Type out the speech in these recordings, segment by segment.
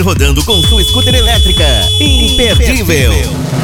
Rodando com sua scooter elétrica. Imperdível.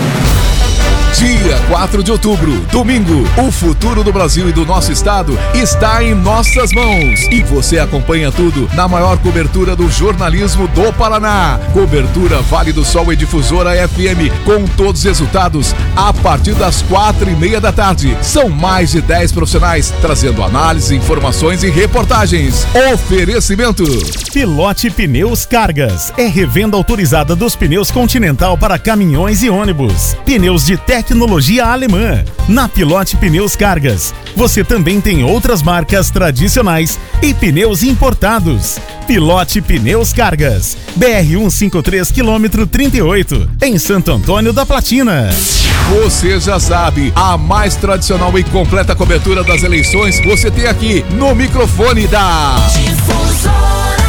Dia 4 de outubro, domingo, o futuro do Brasil e do nosso estado está em nossas mãos. E você acompanha tudo na maior cobertura do jornalismo do Paraná. Cobertura Vale do Sol e Difusora FM, com todos os resultados a partir das 4:30 da tarde. São mais de 10 profissionais trazendo análise, informações e reportagens. Oferecimento: Pilote Pneus Cargas. É revenda autorizada dos pneus Continental para caminhões e ônibus. Pneus de tecnologia alemã. Na Pilote Pneus Cargas, você também tem outras marcas tradicionais e pneus importados. Pilote Pneus Cargas. BR-153, quilômetro 38, em Santo Antônio da Platina. Você já sabe, a mais tradicional e completa cobertura das eleições você tem aqui no microfone da Difusora.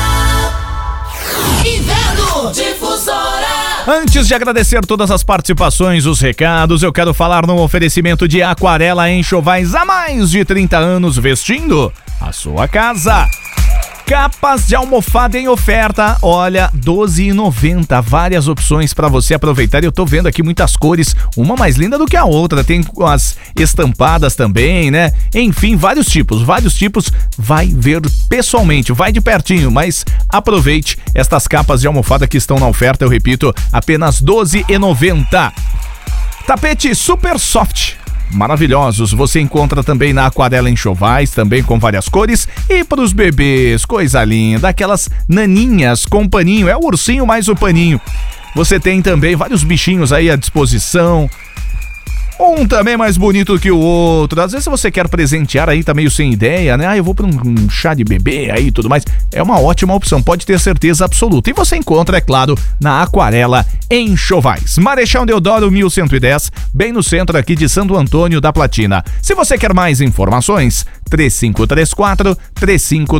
Inverno Difusora. Antes de agradecer todas as participações, os recados, eu quero falar no oferecimento de Aquarela Enxovais há mais de 30 anos, vestindo a sua casa. Capas de almofada em oferta, olha, R$12,90, várias opções para você aproveitar. Eu tô vendo aqui muitas cores, uma mais linda do que a outra, tem as estampadas também, né? Enfim, vários tipos, vai ver pessoalmente, vai de pertinho, mas aproveite estas capas de almofada que estão na oferta, eu repito, apenas R$12,90. Tapete Super Soft, maravilhosos, você encontra também na Aquarela Enxovais, também com várias cores. E para os bebês, coisa linda, aquelas naninhas com paninho, é o ursinho mais o paninho. Você tem também vários bichinhos aí à disposição, um também mais bonito que o outro. Às vezes você quer presentear aí, tá meio sem ideia, né? Eu vou para um chá de bebê aí e tudo mais. É uma ótima opção, pode ter certeza absoluta. E você encontra, é claro, na Aquarela Enxovais. Marechal Deodoro 1110, bem no centro aqui de Santo Antônio da Platina. Se você quer mais informações, 3534-35